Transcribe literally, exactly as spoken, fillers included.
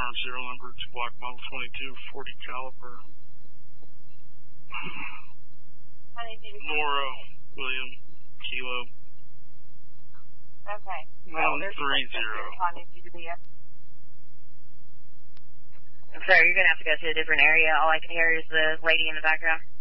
firearm serial number. It's Glock Model twenty-two, forty caliber. Nora William Kilo. Okay. One three zero. I'm sorry, you're gonna have to go to a different area. All I can hear is the lady in the background.